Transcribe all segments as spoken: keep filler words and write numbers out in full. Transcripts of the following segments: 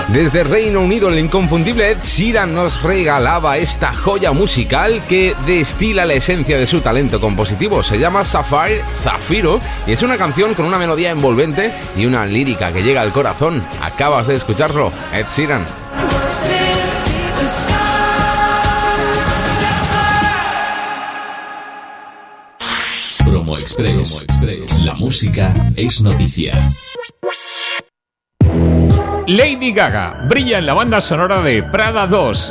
Desde Reino Unido, el inconfundible Ed Sheeran nos regalaba esta joya musical que destila la esencia de su talento compositivo. Se llama Sapphire, Zafiro, y es una canción con una melodía envolvente y una lírica que llega al corazón. Acabas de escucharlo, Ed Sheeran. Promo Express. Promo Express. La música es noticia. Lady Gaga brilla en la banda sonora de Prada dos.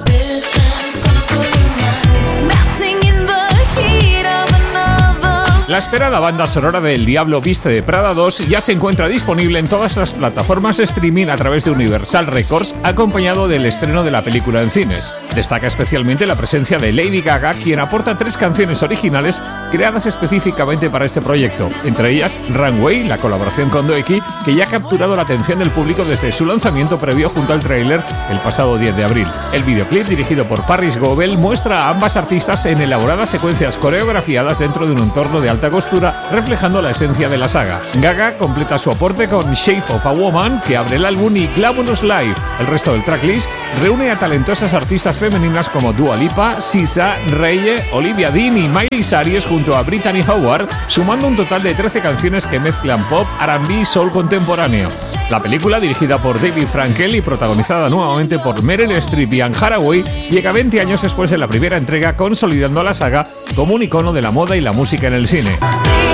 La esperada banda sonora de El Diablo Viste de Prada dos ya se encuentra disponible en todas las plataformas de streaming a través de Universal Records, acompañado del estreno de la película en cines. Destaca especialmente la presencia de Lady Gaga, quien aporta tres canciones originales creadas específicamente para este proyecto, entre ellas Runway, la colaboración con Doeki, que ya ha capturado la atención del público desde su lanzamiento previo junto al tráiler el pasado diez de abril. El videoclip, dirigido por Paris Goebel, muestra a ambas artistas en elaboradas secuencias coreografiadas dentro de un entorno de alta costura, reflejando la esencia de la saga. Gaga completa su aporte con Shape of a Woman, que abre el álbum, y Glamorous Life. El resto del tracklist reúne a talentosas artistas femeninas como Dua Lipa, S Z A, Reye, Olivia Dean y Miley Cyrus junto a Brittany Howard, sumando un total de trece canciones que mezclan pop, R and B y soul contemporáneo. La película, dirigida por David Frankel y protagonizada nuevamente por Meryl Streep y Anne Hathaway, llega veinte años después de la primera entrega, consolidando a la saga como un icono de la moda y la música en el cine.